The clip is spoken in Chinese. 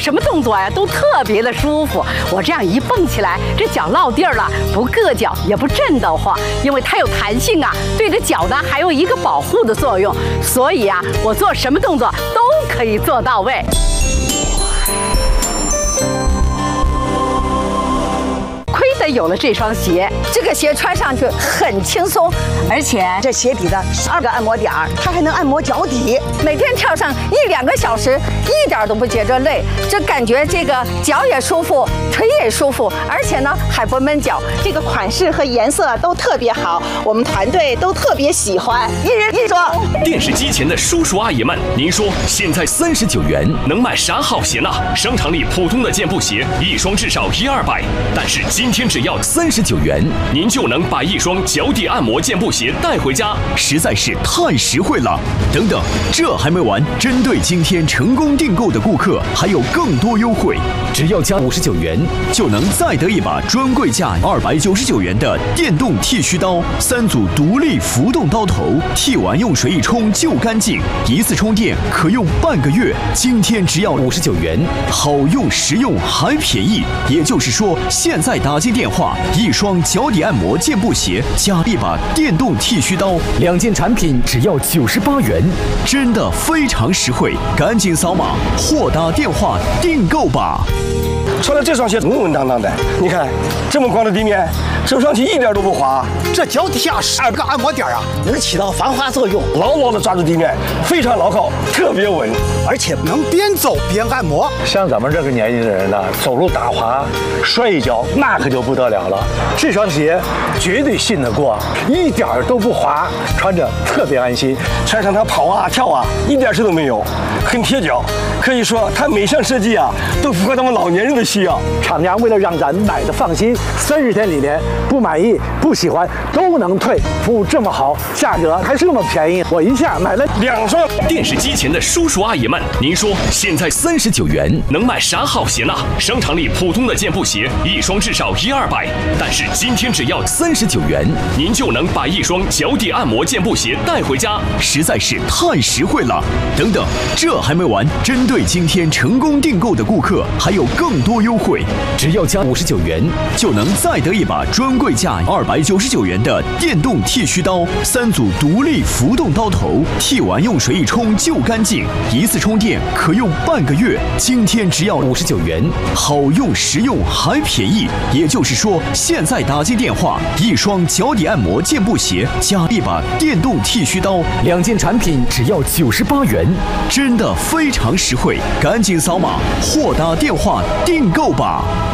什么动作呀都特别的舒服。我这样一蹦起来，这脚落地儿了，不硌脚也不震得慌，因为它有弹性啊，对这脚呢还有一个保护的作用。所以啊，我做什么动作都可以做到位。亏得有了这双鞋， 这个鞋穿上去很轻松，而且这鞋底的12个按摩点儿，它还能按摩脚底。每天跳上1、2个小时，一点都不觉着累，这感觉这个脚也舒服，腿也舒服，而且呢还不闷脚。这个款式和颜色都特别好，我们团队都特别喜欢，一人一双。 电视机前的叔叔阿姨们，您说现在39元能买啥好鞋呢？商场里普通的健步鞋一双至少100-200，但是今天只要39元，您就能把一双脚底按摩健步鞋带回家，实在是太实惠了。等等，这还没完，针对今天成功订购的顾客，还有更多优惠，只要加59元，就能再得一把专柜价299元的电动剃须刀，3组独立浮动刀头，剃完用水一冲就干净，一次充电可用半个月。今天只要59元，好用实用还便宜。也就是说，现在打进电话，一双脚底按摩健步鞋加一把电动剃须刀，2件产品只要98元，真的非常实惠，赶紧扫码或打电话订购吧。 穿了这双鞋稳稳当当的，你看这么光的地面，走上去一点都不滑。 这脚底下12个按摩点啊，能起到防滑作用， 牢牢的抓住地面，非常牢靠，特别稳， 而且能边走边按摩。 像咱们这个年纪的人呢，走路打滑、摔一跤，那可就不得了了。这双鞋绝对信得过，一点都不滑，穿着特别安心。 穿上它跑啊跳啊，一点事都没有，很贴脚。可以说它每项设计啊，都符合咱们老年人的需要。 厂家为了让咱买的放心，30天里面不满意、不喜欢都能退，服务这么好，价格还这么便宜，我一下买了2双。 电视机前的叔叔阿姨们，您说现在39元能买啥好鞋呢？商场里普通的健步鞋一双至少100-200，但是今天只要39元，您就能把一双脚底按摩健步鞋带回家，实在是太实惠了。等等，这还没完，针对今天成功订购的顾客，还有更多优惠，只要加59元，就能再得一把专柜价299元的电动剃须刀，3组独立浮动刀头，剃完用水一冲就干净，一次充电可用半个月。今天只要59元，好用实用还便宜。也就是说，现在打进电话，一双脚底按摩健步鞋加一把电动剃须刀，2件产品只要98元，真的非常实惠，赶紧扫码或打电话订购吧。